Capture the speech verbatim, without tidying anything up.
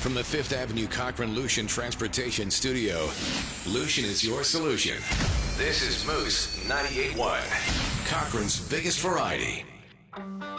from the Fifth Avenue Cochran Lucian Transportation Studio, Lucian is your solution. This is Moose ninety-eight point one, Cochran's biggest variety.